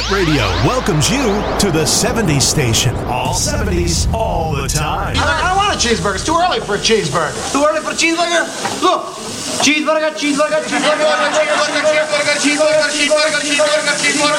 Hit Radio welcomes you to the 70s station. All 70s, all the time. I don't want a cheeseburger. It's too early for a cheeseburger. Too early for a cheeseburger? Look. Cheeseburger, cheeseburger, cheeseburger, cheeseburger, cheeseburger, cheeseburger, cheeseburger, cheeseburger, cheeseburger, cheeseburger.